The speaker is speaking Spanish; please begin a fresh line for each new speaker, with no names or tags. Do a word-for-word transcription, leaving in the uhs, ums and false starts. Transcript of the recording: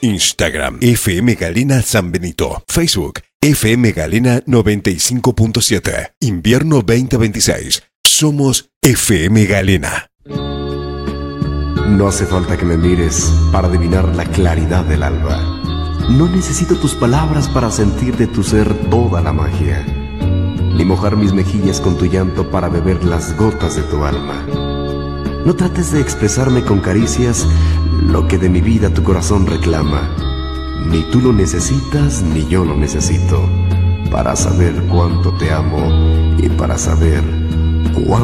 Instagram F M Galena San Benito. Facebook F M Galena noventa y cinco punto siete. Invierno veinte veintiséis. Somos F M Galena.
No hace falta que me mires para adivinar la claridad del alba. No necesito tus palabras para sentir de tu ser toda la magia, ni mojar mis mejillas con tu llanto para beber las gotas de tu alma. No trates de expresarme con caricias lo que de mi vida tu corazón reclama. Ni tú lo necesitas, ni yo lo necesito, para saber cuánto te amo y para saber cuánto